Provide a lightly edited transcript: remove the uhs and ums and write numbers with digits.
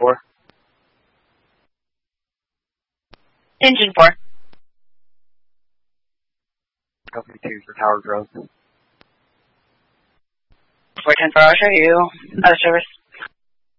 4. Engine 4. Company 2 for tower growth. 410 for I'll show you. Other service.